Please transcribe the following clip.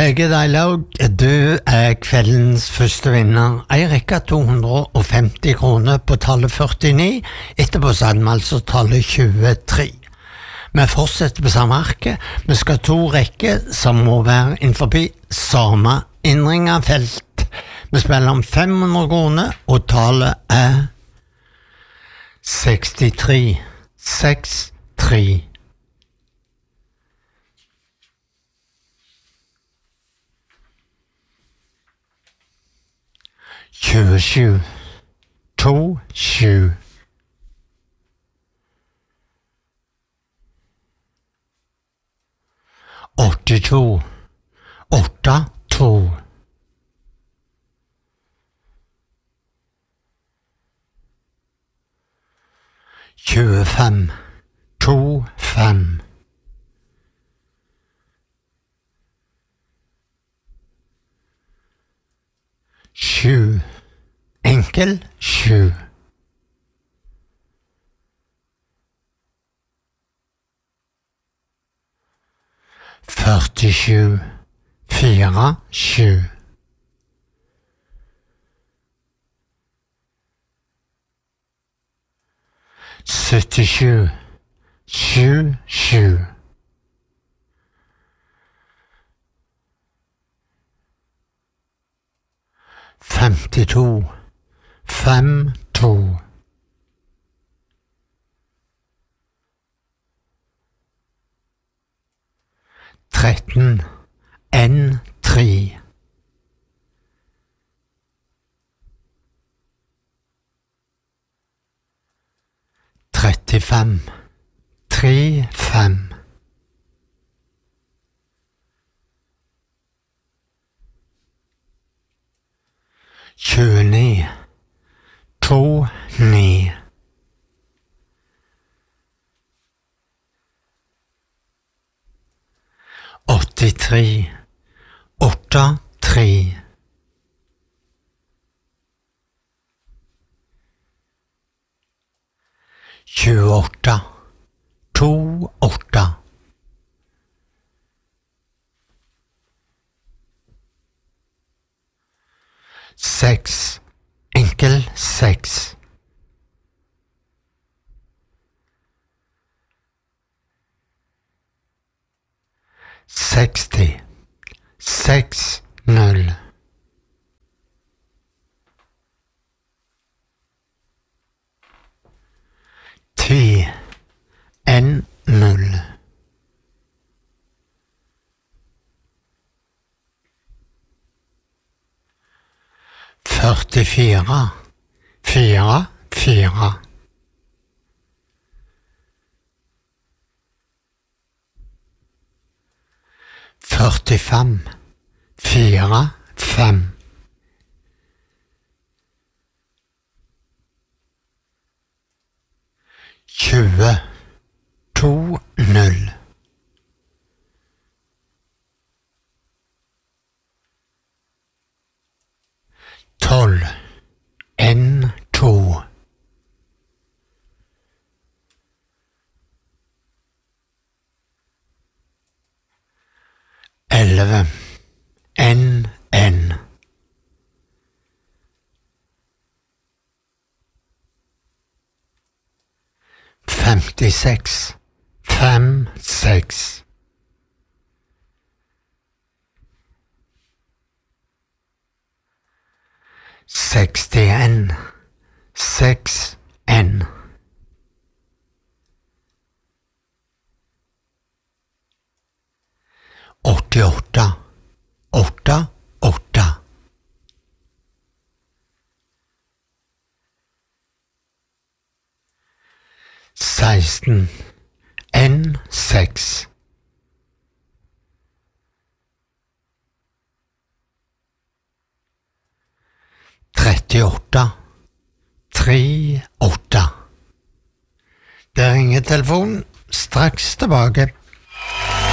G'day, du kveldens første vinner. Jeg rekker 250 kroner på tallet 49, etterpå satt vi altså tallet 23. Vi fortsetter på samme arket. Vi skal ha 2 rekker som må være innenfor samme innringerfelt. Vi spiller om 500 kroner, og tallet er 63. 63. 27, 2, 7. 82, 8, 2. 25, 2, 5. 7, enkel 7. 47, 4, 7. 77, 7, 7. 52, 5, 2. 13, N, 3. 35, 3, 5. 29, 2, 9. 83, 8, 3. 28, 2, 8. 6, enkel 6. 60, 6, 0. 10, N, 0. 44, 4, 4. 45, 4, 5. 20, 2, 0. 12, N, 2. 11, N, N. 56, 5, 6. 61, 6, N. 88, 8, 8. 16, N, 6. 38, 3, 8. Der ringer telefonen. Straks tilbake.